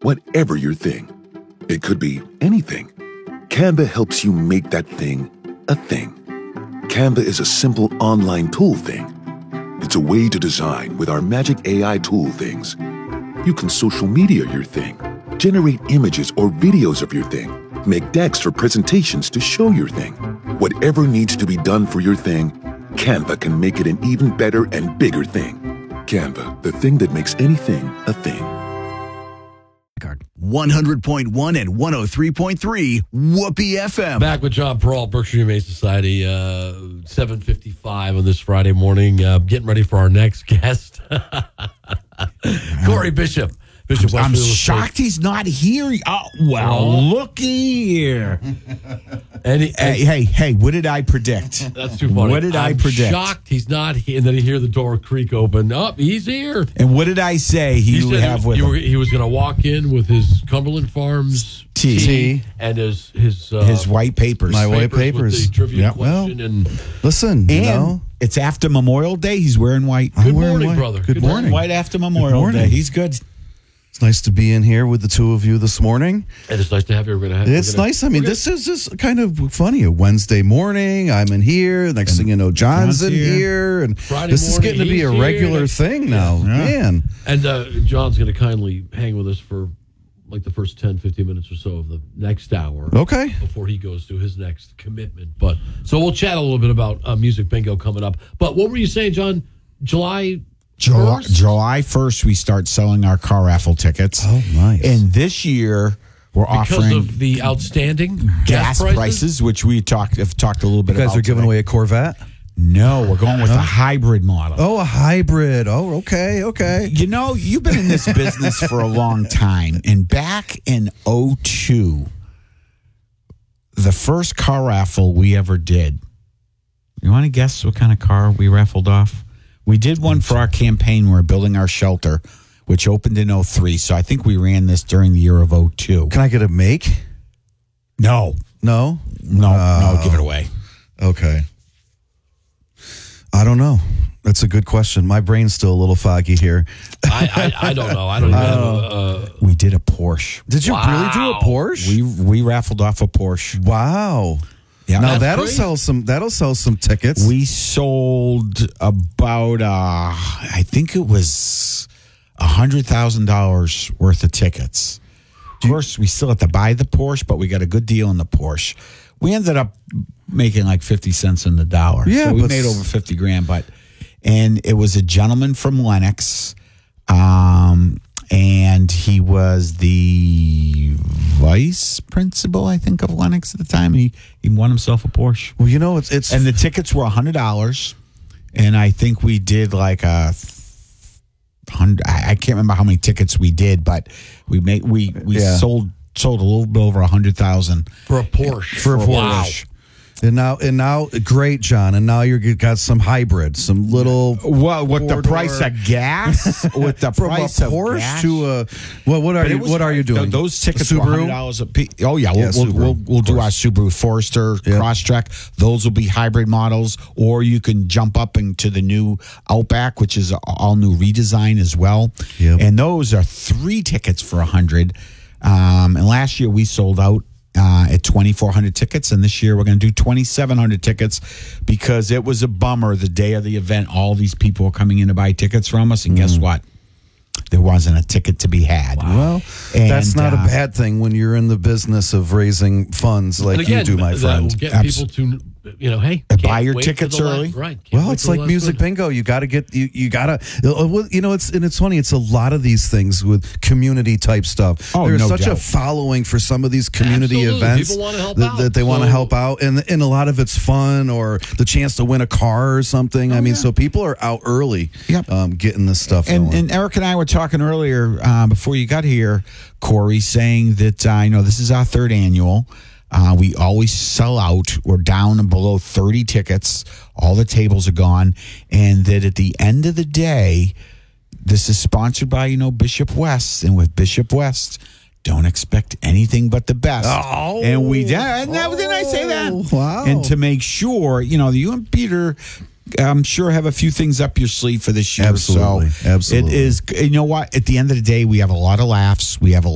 whatever your thing. It could be anything. Canva helps you make that thing a thing. Canva is a simple online tool thing. It's a way to design with our magic AI tool things. You can social media your thing, generate images or videos of your thing, make decks for presentations to show your thing. Whatever needs to be done for your thing, Canva can make it an even better and bigger thing. Canva, the thing that makes anything a thing. 100.1 and 103.3 Whoopee FM. Back with John Peralt, Berkshire Humane Society, 7:55 on this Friday morning. Getting ready for our next guest, Corey Bishop. I'm shocked he's not here. Looky here. Hey, what did I predict? That's too funny. What did I predict? Shocked he's not here. And then you hear the door creak open. He's here. And what did I say he would have with him? He was going to walk in with his Cumberland Farms tea and his white papers. My white papers. With the trivia question. And listen, it's after Memorial Day. He's wearing white. Good morning, brother. Good morning. White after Memorial Day. He's good. It's nice to be in here with the two of you this morning. And it's nice to have you. It's nice. I mean, this is just kind of funny. A Wednesday morning, I'm in here. Next thing you know, John's in here. And Friday this is getting to be a regular here. thing now. Yeah. Man. And John's going to kindly hang with us for like the first 10, 15 minutes or so of the next hour. Okay. Before he goes to his next commitment. So we'll chat a little bit about Music Bingo coming up. But what were you saying, John? July 1st, we start selling our car raffle tickets. Oh, nice. And this year, we're offering... Because of the outstanding gas prices, which we have talked a little bit about. You guys are giving away a Corvette? No, we're going with a hybrid model. Oh, a hybrid. Oh, okay. You know, you've been in this business for a long time. And back in 2002, the first car raffle we ever did, you want to guess what kind of car we raffled off? We did one for our campaign. We were building our shelter, which opened in 2003. So I think we ran this during the year of 2002. Can I get a make? No. No, give it away. Okay. I don't know. That's a good question. My brain's still a little foggy here. I don't know. I don't know. We did a Porsche. Did you really do a Porsche? We raffled off a Porsche. Wow. Yeah, now that'll sell some tickets. We sold about I think it was $100,000 worth of tickets. Of course, we still have to buy the Porsche, but we got a good deal on the Porsche. We ended up making like 50 cents in the dollar. Yeah, so we made over 50 grand. And it was a gentleman from Lenox, and he was the vice principal, I think, of Lenox at the time. He won himself a Porsche. Well, you know, it's and the tickets were $100, and I think we did like a 100. I can't remember how many tickets we did, but we sold a little bit over 100,000 for a Porsche. For a Porsche. And now, great, John. And now you got some hybrid, some little. What the price of gas? With the from price a of Porsche gas? to a what are you doing? Those tickets were Subaru? $100 a piece. Oh yeah, Subaru, we'll do our Subaru Forester Crosstrek. Those will be hybrid models, or you can jump up into the new Outback, which is all new redesign as well. Yep. And those are 3 tickets for $100. And last year we sold out at 2,400 tickets, and this year we're going to do 2,700 tickets because it was a bummer the day of the event. All these people were coming in to buy tickets from us, and guess what? There wasn't a ticket to be had. Well, that's not a bad thing when you're in the business of raising funds like you do, my friend. That will get people to, hey, buy your tickets early. Right. Well, it's like Music Bingo. You got to get you got to. It's funny. It's a lot of these things with community type stuff. Oh, There's no such doubt. a following for some of these community Absolutely. events. People want to help that they want to help out, and a lot of it's fun or the chance to win a car or something. So people are out early, getting this stuff going. And Eric and I were talking earlier before you got here, Corey, saying that this is our 3rd annual. We always sell out. We're down and below 30 tickets. All the tables are gone. And that at the end of the day, this is sponsored by, Bishop West. And with Bishop West, don't expect anything but the best. Oh. And we did. Didn't I say that? Wow. And to make sure, you and Peter, I'm sure, have a few things up your sleeve for this year. Absolutely. So it is, you know what? At the end of the day, we have a lot of laughs. We have a